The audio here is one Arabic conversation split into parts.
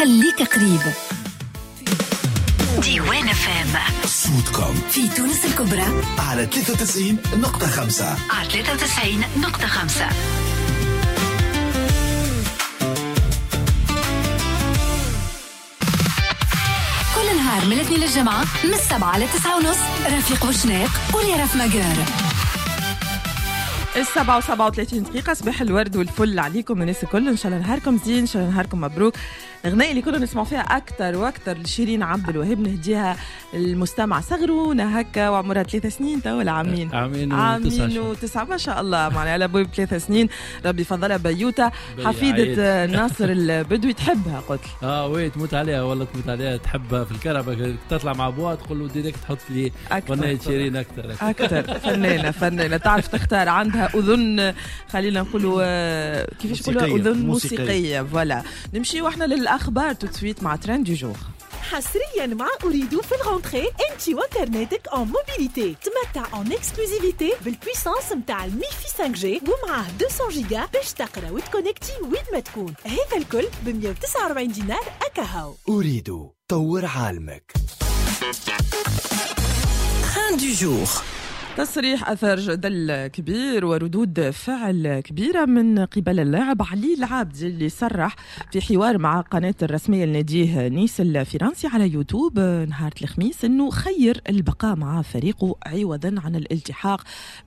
خليك قريب. ديوان FM صوتكم في تونس الكبرى على 93.5 على 93.5. كل نهار من الاثنين للجمعة من 7 ل 9:30 رفيق وشناق وليرف مجار. 7:37 صباح الورد والفل عليكم الناس الكل. ان شاء الله نهاركم زين، ان شاء الله نهاركم مبروك. الأغنية اللي كنا نسمع فيها أكتر وأكتر لشيرين عبد الوهاب نهديها المستمع صغرونا هكا وعمرها 3 سنين تو ولا عامين؟ عامين وتسعة ما شاء الله، معناها على بوي 3 سنين. ربي فضلها بيوتة حفيدة ناصر البدوي تحبها قلت وي تموت عليها والله، تموت عليها تحبها في الكهرباء، تطلع مع بوا تقول له ديريكت تحط في أغنية شيرين أكتر. فنانة تعرف تختار، عندها أذن خلينا نقولوا كيفاش نقولوا أذن موسيقية. فوالا نمشي واحنا للأخبار تسويت مع ترند دو جور. حصريا مع أريدو في الغونتري انتي وانترنتك en mobilité. تمتع en exclusivité بالبويسانس متاع الميفي 5G ومعاه 200 جيجا باش تقرا وتكونكتي وين ما تكون. هذا الكل ب 149 دينار أكاهو. أريدو طور عالمك. ترند دو جور. تصريح أثر جدل كبير وردود فعل كبيرة من قبل اللاعب علي العابدي اللي صرح في حوار مع قناة الرسمية لناديه نيس الفرنسي على يوتيوب نهار الخميس أنه خير البقاء مع فريقه عوضا عن الالتحاق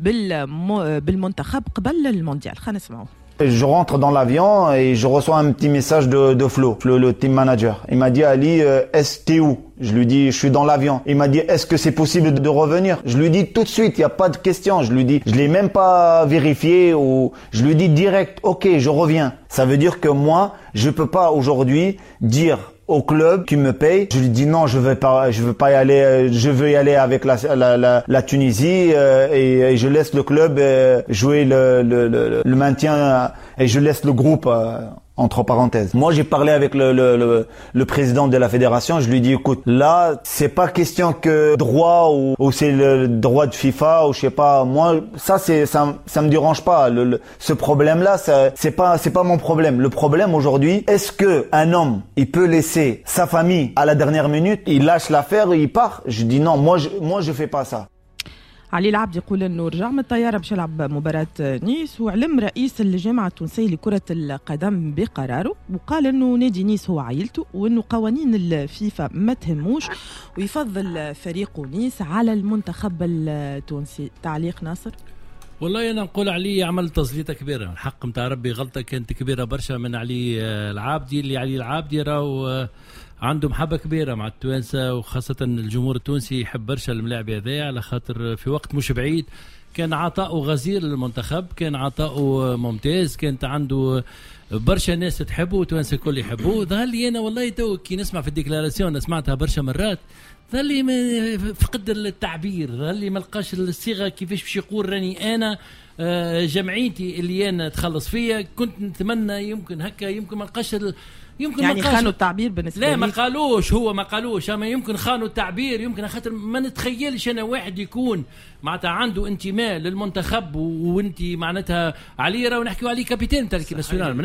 بالمنتخب قبل المونديال. خلينا نسمعه. Je rentre dans l'avion et je reçois un petit message de Flo, le team manager. Il m'a dit Ali, t'es où? Je lui dis je suis dans l'avion. Il m'a dit est-ce que c'est possible de revenir? Je lui dis tout de suite, il y a pas de question. Je lui dis je l'ai même pas vérifié ou je lui dis direct OK, je reviens. Ça veut dire que moi, je peux pas aujourd'hui dire au club qui me paye, je lui dis non, je veux pas y aller, je veux y aller avec la Tunisie et je laisse le club jouer le maintien et je laisse le groupe entre parenthèses. Moi, j'ai parlé avec le président de la fédération. Je lui dis, écoute, là, c'est pas question que droit ou c'est le droit de FIFA ou je sais pas. Moi, ça me dérange pas. Ce problème-là, c'est pas mon problème. Le problème aujourd'hui, est-ce que un homme, il peut laisser sa famille à la dernière minute, il lâche l'affaire et il part? Je dis non, moi, je fais pas ça. علي العبد يقول انه رجع من الطياره باش يلعب مباراه نيس، وعلم رئيس الجامعه التونسيه لكره القدم بقراره، وقال انه نادي نيس هو عائلته وانه قوانين الفيفا ما تهموش ويفضل فريق نيس على المنتخب التونسي. تعليق ناصر؟ والله أنا نقول علي عمل تسليطة كبيرة، الحق متاع ربي غلطة كانت كبيرة برشا من علي العابدي. اللي علي العابدي راهو عنده محبة كبيرة مع التوانسة وخاصة الجمهور التونسي يحب برشا الملاعب هذا، على خاطر في وقت مش بعيد كان عطاؤه غزير للمنتخب، كان عطاؤه ممتاز، كانت عنده برشا ناس تحبه وتوانسة الكل يحبوه. ظهر لي أنا والله تو كي نسمع في الديكلاراسيون سمعتها برشا مرات، ظهر لي فقد التعبير، ظهر لي ما لقاش الصيغة كيفاش باش يقول راني أنا جمعيتي اللي أنا تخلص فيها. كنت نتمنى يمكن هكا، يمكن ما لقاش يمكن يعني خانوا التعبير بالنسبة لي. لا ما قالوش، هو ما قالوش، اما يمكن خانوا التعبير، يمكن خاطر ما نتخيلش انا واحد يكون معناتها عنده انتماء للمنتخب وانت معناتها علي راهو نحكيو عليه كابيتان تاع الكيب ناسيونال.